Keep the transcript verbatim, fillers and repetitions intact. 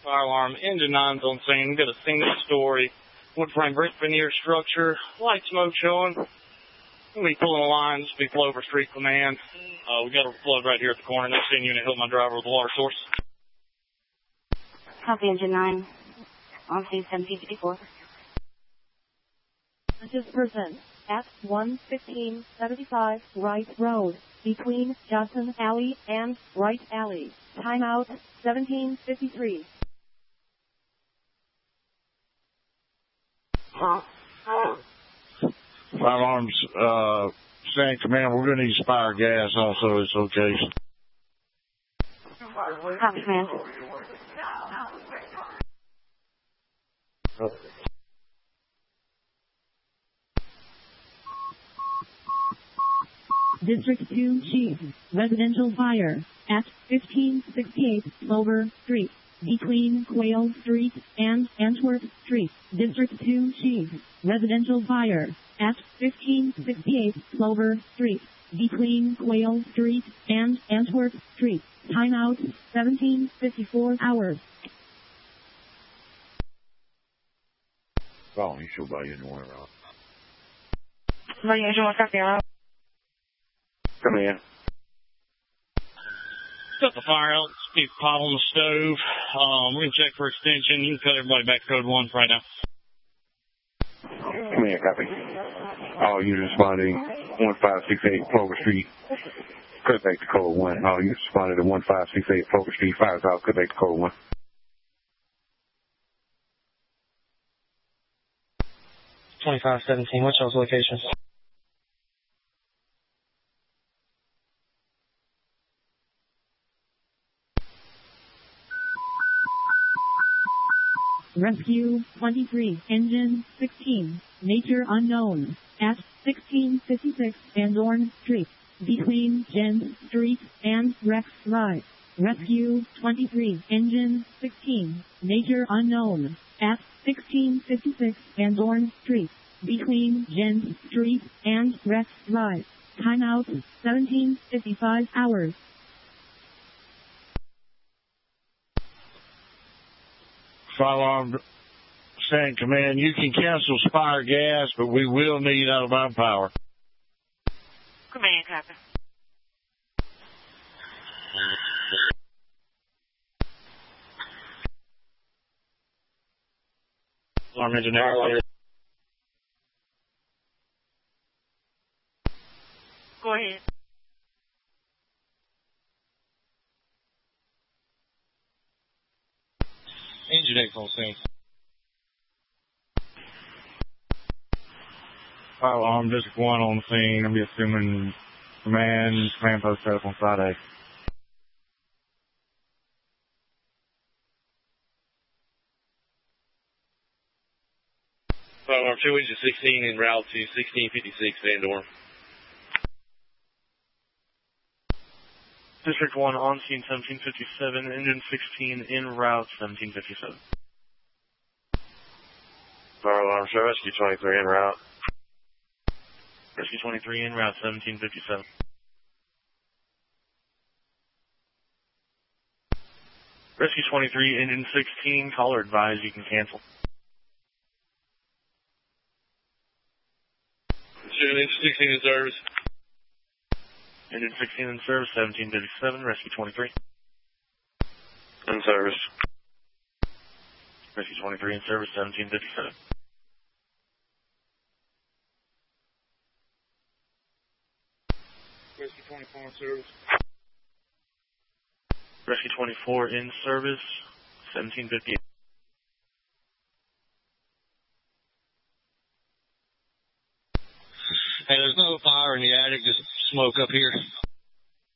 Fire alarm, engine nine's on scene. We've got a single story, wood frame brick veneer structure, light smoke showing. We'll be pulling a line. This will be Clover Street Command. Uh, we got a flood right here at the corner. Next scene unit, help my driver with the water source. Copy, engine nine. On scene seventeen fifty-four. This person at one fifteen seventy-five Wright Road, between Johnson Alley and Wright Alley. Timeout seventeen fifty-three. Fire alarms, uh, stand command. We're going to need fire gas also. It's okay. Copy, command. District two Chief, residential fire at fifteen sixty-eight Clover Street, between Quail Street and Antwerp Street. District two Chief, residential fire at fifteen sixty-eight Clover Street, between Quail Street and Antwerp Street. Timeout seventeen fifty-four hours. Oh, he should buy you anywhere else. Somebody, engine one, copy, out. Come in. Got the fire out. Speed pot on the stove. Um, we're going to check for extension. You can cut everybody back to code one right now. Come in, copy. All units responding one five six eight Clover Street. Cut back to code one. All units responded to one five six eight Clover Street. Fire's out. Cut back to code one. twenty-five seventeen, what's y'all's location? Rescue twenty-three, engine sixteen, nature unknown, at sixteen fifty-six Van Dorn Street, between Jens Street and Rex Drive. Rescue twenty-three, engine sixteen, nature unknown, at sixteen fifty-six Van Dorn Street, between Jens Street and Rex Drive. Timeout seventeen fifty-five hours. Fire alarm, stand command. You can cancel fire gas, but we will need out of our power. Command, copy. Alarm engineer. Go ahead. Engine eight on scene. Fire alarm, District one on the scene. I'm assuming command, command post set up on Friday. Fire alarm two, engine sixteen en route to sixteen fifty-six Van Dorn. District one on scene seventeen fifty-seven, engine sixteen en route seventeen fifty-seven. Fire alarm show, rescue twenty-three en route. Rescue twenty-three en route seventeen fifty-seven. Rescue twenty-three, engine sixteen, caller advised you can cancel. Engine sixteen in service. Engine sixteen in service, seventeen fifty-seven, rescue twenty-three. In service. Rescue twenty-three in service, seventeen fifty-seven. Rescue twenty-four in service. Rescue twenty-four in service, seventeen fifty-eight. Hey, there's no fire in the attic, just smoke up here.